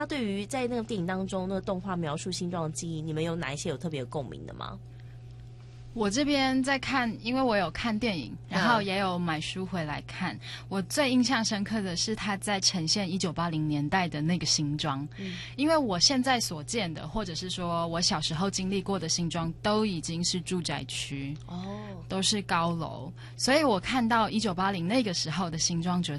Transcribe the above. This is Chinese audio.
那对于在那个电影当中那个动画描述新庄的记忆，你们有哪一些有特别共鸣的吗？ 我这边在看，因为我有看电影，然后也有买书回来看。我最印象深刻的是他在呈现1980年代的那个新庄，因为我现在所见的，或者是说我小时候经历过的新庄，都已经是住宅区，都是高楼，所以我看到1980那个时候的新庄，觉